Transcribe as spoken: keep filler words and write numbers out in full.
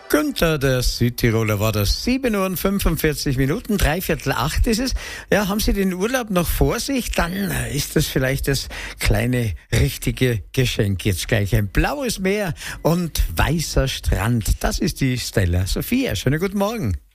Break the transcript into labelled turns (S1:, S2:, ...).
S1: Günther, der Südtiroler, war das. sieben Uhr und fünfundvierzig Minuten, dreiviertel acht ist es. Ja, haben Sie den Urlaub noch vor sich? Dann ist das vielleicht das kleine, richtige Geschenk. Jetzt gleich ein blaues Meer und weißer Strand. Das ist die Stella Sophia. Schönen guten Morgen.